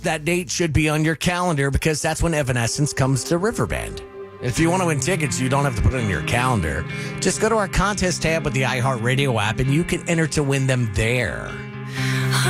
that date should be on your calendar because that's when Evanescence comes to Riverbend. If you want to win tickets, you don't have to put it in your calendar. Just go to our contest tab with the iHeartRadio app and you can enter to win them there.